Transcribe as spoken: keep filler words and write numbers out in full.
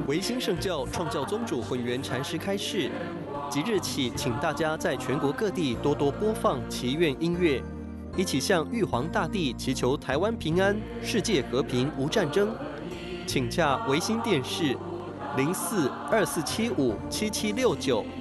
维新圣教创教宗主混元禅师开示，即日起，请大家在全国各地多多播放祈愿音乐，一起向玉皇大帝祈求台湾平安、世界和平、无战争。请洽维新电视零四二四七五七七六九